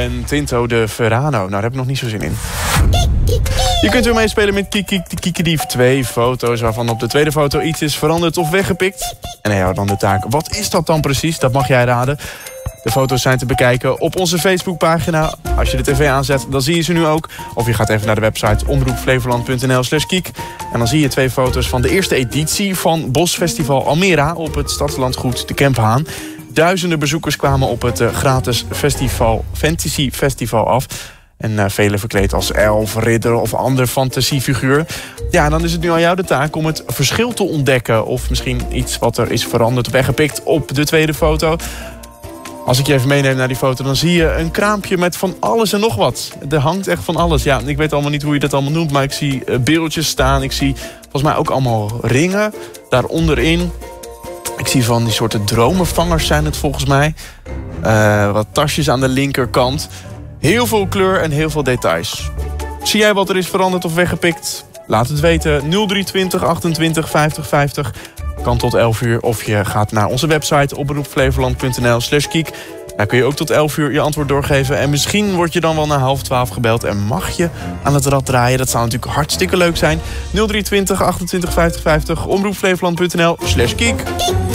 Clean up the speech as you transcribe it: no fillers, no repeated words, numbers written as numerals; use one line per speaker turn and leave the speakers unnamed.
en Tinto de Verano. Nou, daar heb ik nog niet zo zin in. Je kunt weer meespelen met Kikedief. 2 foto's waarvan op de tweede foto iets is veranderd of weggepikt. En dan dan de taak. Wat is dat dan precies? Dat mag jij raden. De foto's zijn te bekijken op onze Facebookpagina. Als je de tv aanzet, dan zie je ze nu ook. Of je gaat even naar de website omroepflevoland.nl/kiek. En dan zie je 2 foto's van de eerste editie van Bosfestival Almera op het stadslandgoed de Kemphaan. Duizenden bezoekers kwamen op het gratis Fantasy Festival af. En velen verkleed als elf, ridder of ander fantasiefiguur. Ja, dan is het nu aan jou de taak om het verschil te ontdekken. Of misschien iets wat er is veranderd of weggepikt op de tweede foto. Als ik je even meeneem naar die foto, dan zie je een kraampje met van alles en nog wat. Er hangt echt van alles. Ja, ik weet allemaal niet hoe je dat allemaal noemt, maar ik zie beeldjes staan. Ik zie volgens mij ook allemaal ringen daaronderin. Ik zie van die soorten dromenvangers zijn het volgens mij. Wat tasjes aan de linkerkant. Heel veel kleur en heel veel details. Zie jij wat er is veranderd of weggepikt? Laat het weten. 0320 28 50 50. Kan tot 11 uur. Of je gaat naar onze website omroepflevoland.nl/kiek. Daar kun je ook tot 11 uur je antwoord doorgeven. En misschien word je dan wel na 11:30 gebeld. En mag je aan het rad draaien. Dat zou natuurlijk hartstikke leuk zijn. 0320 28 50 50. Omroepflevoland.nl/kiek.